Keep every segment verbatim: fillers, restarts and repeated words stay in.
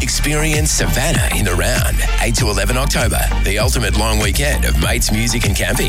Experience Savannah in the round, eight to eleven October, the ultimate long weekend of mates, music and camping.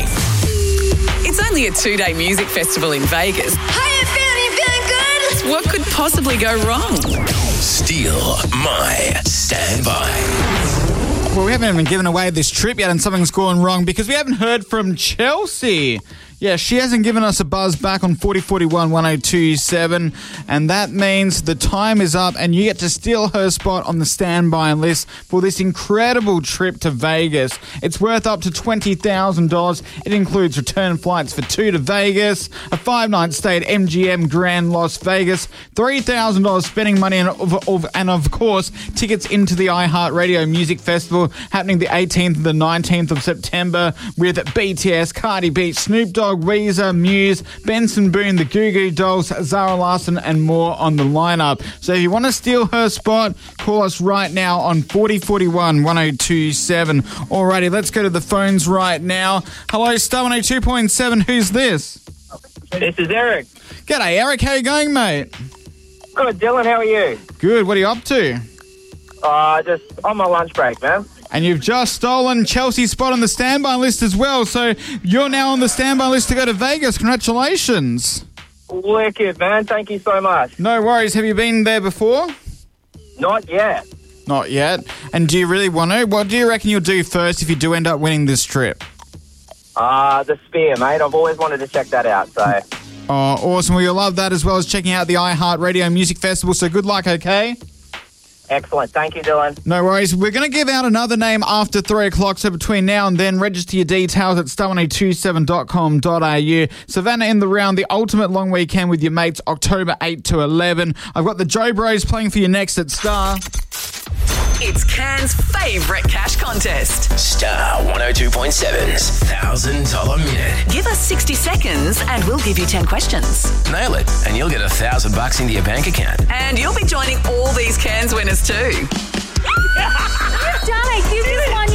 It's only a two-day music festival in Vegas. How you feeling? You feeling good? What could possibly go wrong? Steal my standby. Well, we haven't even given away this trip yet and something's gone wrong because we haven't heard from Chelsea. Yeah, she hasn't given us a buzz back on forty forty-one one oh two seven, and that means the time is up and you get to steal her spot on the standby list for this incredible trip to Vegas. It's worth up to twenty thousand dollars. It includes return flights for two to Vegas, a five-night stay at M G M Grand Las Vegas, three thousand dollars spending money, and of, of, and of course, tickets into the iHeartRadio Music Festival happening the eighteenth and the nineteenth of September with B T S, Cardi B, Snoop Dogg, Weezer, Muse, Benson Boone, the Goo Goo Dolls, Zara Larsson and more on the lineup. So if you want to steal her spot, call us right now on forty forty-one one oh two seven. Alrighty, let's go to the phones right now. Hello, Star one oh two point seven. Who's this? This is Eric. G'day, Eric. How you going, mate? Good, Dylan. How are you? Good. What are you up to? Uh, just on my lunch break, man. And you've just stolen Chelsea's spot on the standby list as well. So you're now on the standby list to go to Vegas. Congratulations. Wicked, man. Thank you so much. No worries. Have you been there before? Not yet. Not yet. And do you really want to? What do you reckon you'll do first if you do end up winning this trip? Uh, the Sphere, mate. I've always wanted to check that out, so... Oh, awesome. Well, you'll love that as well as checking out the iHeartRadio Music Festival. So good luck, okay? Excellent. Thank you, Dylan. No worries. We're going to give out another name after three o'clock, so between now and then, register your details at star one oh two seven dot com dot a u. Savannah in the round, the ultimate long weekend with your mates, October eighth to eleven. I've got the Joe Bros playing for you next at Star. It's Can's favourite cash contest. Star one oh two point seven's one thousand dollars minute. Give us sixty seconds and we'll give you ten questions. Nail it, and you'll get a thousand bucks into your bank account. And you'll be joining all these Can's winners too. Donna, you just won